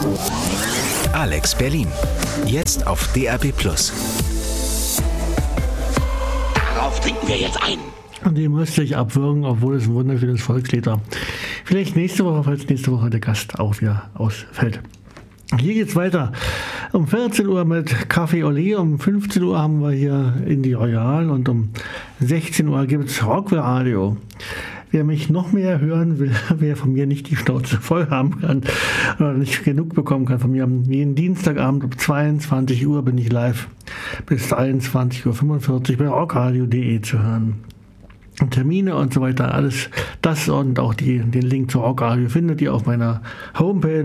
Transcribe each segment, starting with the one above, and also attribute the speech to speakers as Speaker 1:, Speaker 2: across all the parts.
Speaker 1: Alex Berlin. Jetzt auf DAB+.
Speaker 2: Darauf trinken wir jetzt ein.
Speaker 3: Und die müsste ich abwürgen, obwohl es ein wunderschönes Volkslied war. Vielleicht nächste Woche, falls nächste Woche der Gast auch wieder ausfällt. Hier geht's weiter. Um 14 Uhr mit Café Olé, um 15 Uhr haben wir hier Indie Royal und um 16 Uhr gibt es Rockradio. Wer mich noch mehr hören will, wer von mir nicht die Schnauze voll haben kann oder nicht genug bekommen kann von mir, jeden Dienstagabend um 22 Uhr bin ich live bis 23:45 Uhr bei rockradio.de zu hören. Termine und so weiter, alles das und auch den Link zu Rockradio findet ihr auf meiner Homepage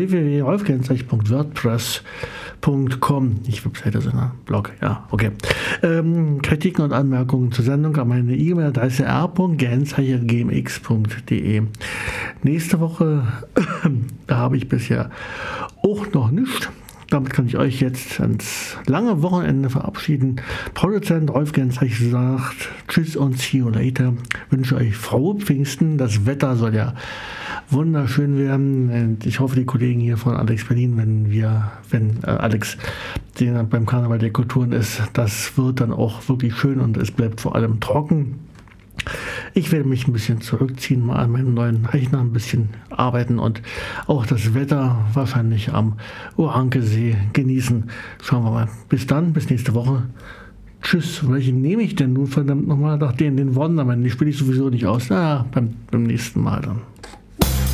Speaker 3: www.rolfgenzreich.wordpress.com. Nicht Webseite, sondern Blog, ja, okay. Kritiken und Anmerkungen zur Sendung an meine E-Mail-Adresse r.genzreicher@gmx.de. Nächste Woche, da habe ich bisher auch noch nichts. Damit kann ich euch jetzt ans lange Wochenende verabschieden. Produzent Rolf Genzreich sagt Tschüss und see you later. Wünsche euch frohe Pfingsten. Das Wetter soll ja wunderschön werden. Und ich hoffe, die Kollegen hier von Alex Berlin, wenn Alex beim Karneval der Kulturen ist, das wird dann auch wirklich schön und es bleibt vor allem trocken. Ich werde mich ein bisschen zurückziehen, mal an meinem neuen Rechner ein bisschen arbeiten und auch das Wetter wahrscheinlich am Orankesee genießen. Schauen wir mal. Bis dann, bis nächste Woche. Tschüss. Welchen nehme ich denn nun verdammt nochmal nach den Wonderman? Die spiele ich sowieso nicht aus. Beim nächsten Mal dann.